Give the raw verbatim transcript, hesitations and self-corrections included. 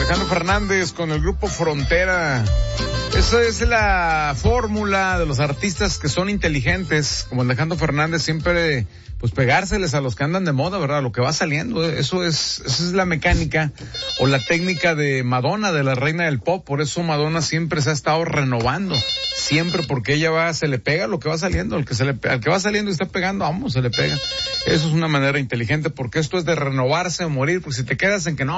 Alejandro Fernández con el grupo Frontera. Esa es la fórmula de los artistas que son inteligentes, como Alejandro Fernández, siempre pues pegárseles a los que andan de moda, ¿verdad? Lo que va saliendo, eso es, esa es la mecánica o la técnica de Madonna, de la reina del pop. Por eso Madonna siempre se ha estado renovando, siempre, porque ella va, se le pega lo que va saliendo, al que se le, al que va saliendo y está pegando, vamos, se le pega. Eso es una manera inteligente, porque esto es de renovarse o morir, porque si te quedas en que no,